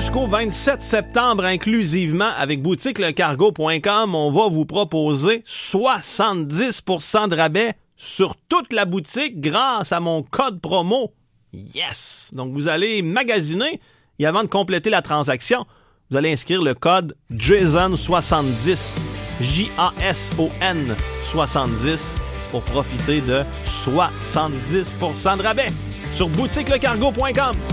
jusqu'au 27 septembre inclusivement avec boutiquelecargo.com. On va vous proposer 70% de rabais sur toute la boutique grâce à mon code promo. Yes! Donc, vous allez magasiner et avant de compléter la transaction, vous allez inscrire le code JASON70, J-A-S-O-N 70 pour profiter de 70% de rabais sur boutiquelecargo.com.